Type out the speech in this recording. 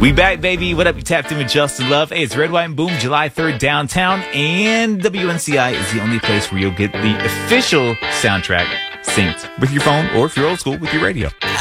We back, baby. What up? You tapped in with Justin Love. Hey, it's Red, White, and Boom, July 3rd downtown. And WNCI is the only place where you'll get the official soundtrack synced with your phone or if you're old school with your radio.